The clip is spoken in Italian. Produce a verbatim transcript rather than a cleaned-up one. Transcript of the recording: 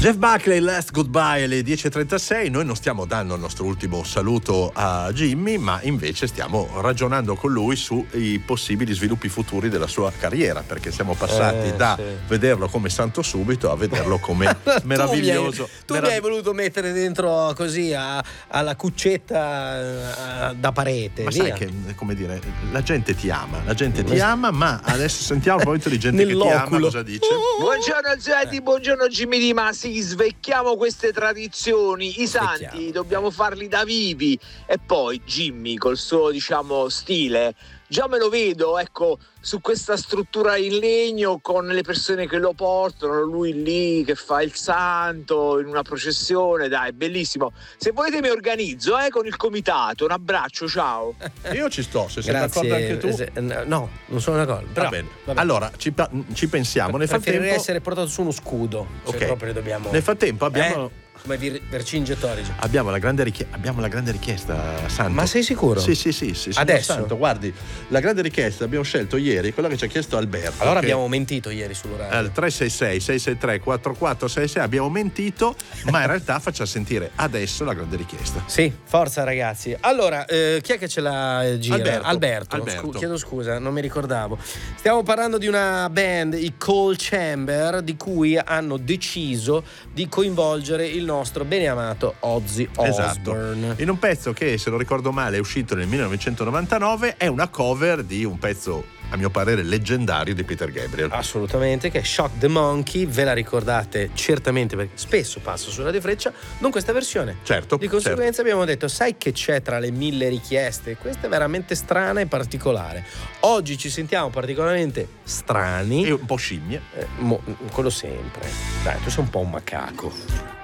Jeff Buckley, Last Goodbye alle dieci e trentasei. Noi non stiamo dando il nostro ultimo saluto a Jimmy, ma invece stiamo ragionando con lui sui possibili sviluppi futuri della sua carriera, perché siamo passati eh, da sì. vederlo come santo subito a vederlo come meraviglioso. Tu, mi hai, tu merav- mi hai voluto mettere dentro così a, alla cuccetta eh, da parete. Ma via. sai che, come dire, la gente ti ama, la gente ti ama, ma adesso sentiamo un momento di gente che ti ama Nell'oculo. cosa dice. Buongiorno Zeti, buongiorno Jimmy Di Masi. Svecchiamo queste tradizioni, i santi Svecchiamo. dobbiamo farli da vivi. E poi Jimmy col suo, diciamo, stile, già me lo vedo, ecco, su questa struttura in legno con le persone che lo portano, lui lì che fa il santo in una processione, dai, bellissimo. Se volete mi organizzo eh, con il comitato. Un abbraccio, ciao. Io ci sto, se sei d'accordo anche tu. Grazie. No, non sono d'accordo. Però, Va bene. vabbè. Allora, ci, pa- ci pensiamo. Nel Preferirei frattempo, essere portato su uno scudo. Se Ok. proprio dobbiamo. Nel frattempo abbiamo, Eh? Come Vir- Vercingetorige. abbiamo, la grande richie- abbiamo la grande richiesta, Santo. Ma sei sicuro? Sì, sì, sì, sì. signor Adesso? Santo, guardi, la grande richiesta abbiamo scelto ieri, quella che ci ha chiesto Alberto. Allora che- abbiamo mentito ieri sull'orario. al tre sei sei sei sei tre quattro quattro sei sei abbiamo mentito, ma in realtà faccia sentire adesso la grande richiesta. Sì, forza ragazzi. Allora, eh, chi è che ce l'ha eh, gira? Alberto. Alberto. Alberto. Scu- chiedo scusa, non mi ricordavo. Stiamo parlando di una band, i Cold Chamber, di cui hanno deciso di coinvolgere il nostro beneamato Ozzy Esatto. Osbourne. In un pezzo che, se non ricordo male, è uscito nel millenovecentonovantanove, è una cover di un pezzo, a mio parere, leggendario di Peter Gabriel. Assolutamente, che è Shock the Monkey, ve la ricordate certamente perché spesso passa su Radio Freccia, non questa versione. Certo. Di conseguenza abbiamo detto, sai che c'è tra le mille richieste? Questa è veramente strana e particolare. Oggi ci sentiamo particolarmente strani. E un po' scimmie. Eh, mo- quello sempre. Dai, tu sei un po' un macaco.